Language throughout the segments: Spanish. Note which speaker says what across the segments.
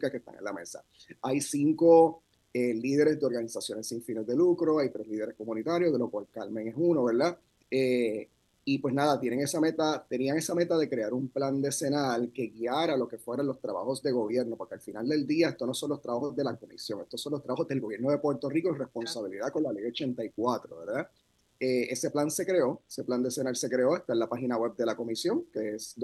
Speaker 1: políticas que están en la mesa. Hay 5 líderes de organizaciones sin fines de lucro, hay 3 líderes comunitarios, de lo cual Carmen es uno, ¿verdad? Y pues nada, tenían esa meta de crear un plan decenal que guiara lo que fueran los trabajos de gobierno, porque al final del día estos no son los trabajos de la comisión, estos son los trabajos del gobierno de Puerto Rico en responsabilidad con la ley 84, ¿verdad? Ese plan decenal se creó, está en la página web de la comisión, que es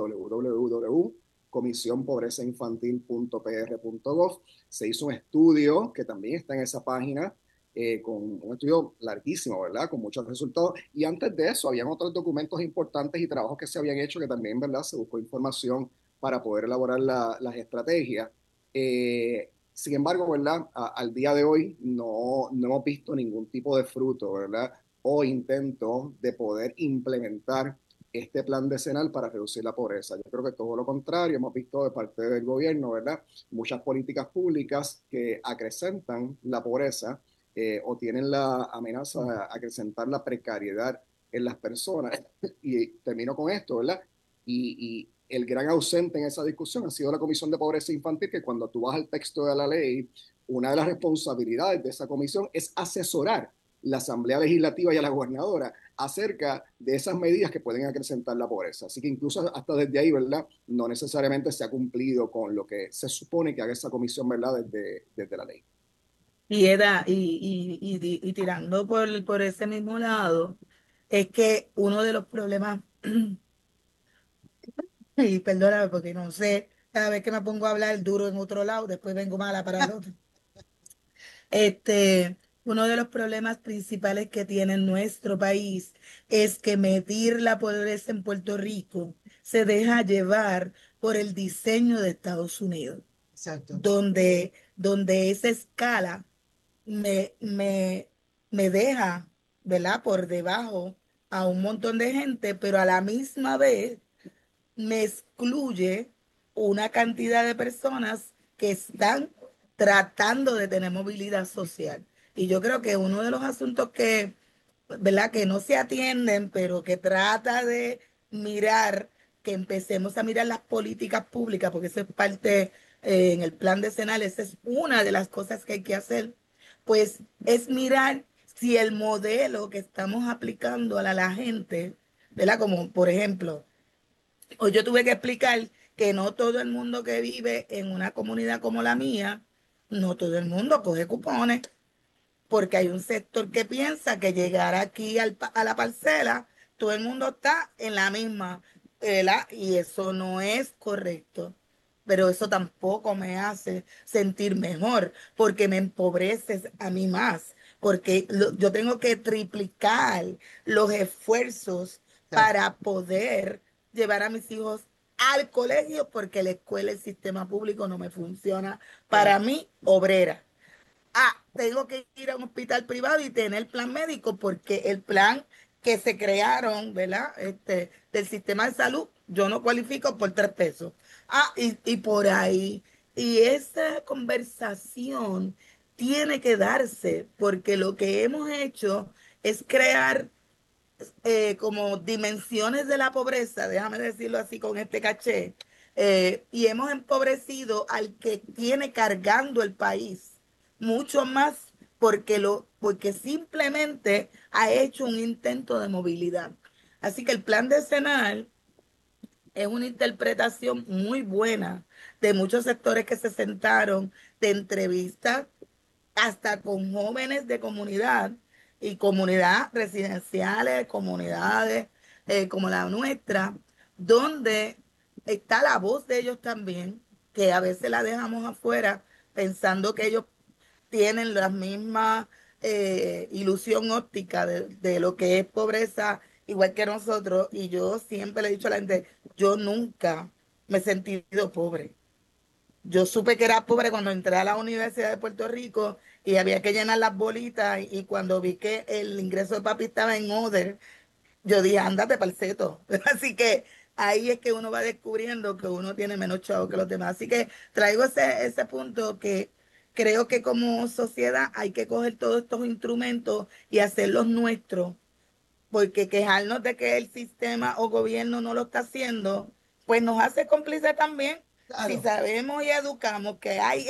Speaker 1: www.comisionpobrezainfantil.pr.gov. Se hizo un estudio que también está en esa página, con un estudio larguísimo, ¿verdad? Con muchos resultados. Y antes de eso, habían otros documentos importantes y trabajos que se habían hecho que también, ¿verdad? Se buscó información para poder elaborar las estrategias. Sin embargo, ¿verdad? Al día de hoy no hemos visto ningún tipo de fruto, ¿verdad? O intento de poder implementar este plan decenal para reducir la pobreza. Yo creo que todo lo contrario, hemos visto de parte del gobierno, ¿verdad? Muchas políticas públicas que acrecentan la pobreza, o tienen la amenaza de acrecentar la precariedad en las personas. Y termino con esto, ¿verdad? Y el gran ausente en esa discusión ha sido la Comisión de Pobreza Infantil, que cuando tú vas al texto de la ley, una de las responsabilidades de esa comisión es asesorar la Asamblea Legislativa y a la gobernadora acerca de esas medidas que pueden acrecentar la pobreza. Así que incluso hasta desde ahí, ¿verdad? No necesariamente se ha cumplido con lo que se supone que haga esa comisión, ¿verdad? Desde la ley.
Speaker 2: Y tirando por ese mismo lado, es que uno de los problemas, y perdóname porque no sé, cada vez que me pongo a hablar duro en otro lado, después vengo mala para el otro. Uno de los problemas principales que tiene nuestro país es que medir la pobreza en Puerto Rico se deja llevar por el diseño de Estados Unidos,
Speaker 3: Exacto.
Speaker 2: donde esa escala me, me, me deja, ¿verdad? Por debajo a un montón de gente, pero a la misma vez me excluye una cantidad de personas que están tratando de tener movilidad social. Y yo creo que uno de los asuntos que, ¿verdad? Que no se atienden, pero que trata de mirar, que empecemos a mirar las políticas públicas, porque eso es parte, en el plan decenal, esa es una de las cosas que hay que hacer, pues es mirar si el modelo que estamos aplicando a la gente, ¿verdad? Como por ejemplo, hoy yo tuve que explicar que no todo el mundo que vive en una comunidad como la mía, no todo el mundo coge cupones, porque hay un sector que piensa que llegar aquí a la parcela, todo el mundo está en la misma, ¿verdad? Y eso no es correcto. Pero eso tampoco me hace sentir mejor, porque me empobreces a mí más, porque yo tengo que triplicar los esfuerzos para poder llevar a mis hijos al colegio, porque la escuela, el sistema público no me funciona para mí, obrera. Tengo que ir a un hospital privado y tener plan médico porque el plan que se crearon, ¿verdad? Del sistema de salud, yo no cualifico por 3 pesos. Y por ahí. Y esa conversación tiene que darse porque lo que hemos hecho es crear como dimensiones de la pobreza, déjame decirlo así con este caché, y hemos empobrecido al que tiene cargando el país mucho más porque simplemente ha hecho un intento de movilidad. Así que el plan decenal es una interpretación muy buena de muchos sectores que se sentaron de entrevistas hasta con jóvenes de comunidad y comunidades residenciales, comunidades como la nuestra, donde está la voz de ellos también, que a veces la dejamos afuera pensando que ellos tienen la misma ilusión óptica de lo que es pobreza, igual que nosotros. Y yo siempre le he dicho a la gente, yo nunca me he sentido pobre. Yo supe que era pobre cuando entré a la Universidad de Puerto Rico y había que llenar las bolitas y cuando vi que el ingreso de papi estaba en Oder, yo dije, ándate para el seto. Así que ahí es que uno va descubriendo que uno tiene menos chavo que los demás. Así que traigo ese punto que creo que como sociedad hay que coger todos estos instrumentos y hacerlos nuestros, porque quejarnos de que el sistema o gobierno no lo está haciendo, pues nos hace cómplices también. Claro. Si sabemos y educamos que hay